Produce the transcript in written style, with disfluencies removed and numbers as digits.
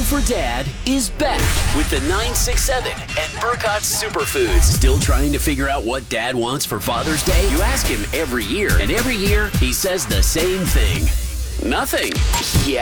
for Dad is back with the 967 and Burkott's Superfoods. Still trying to figure out what Dad wants for Father's Day? You ask him every year, and every year he says the same thing. Nothing. Yeah.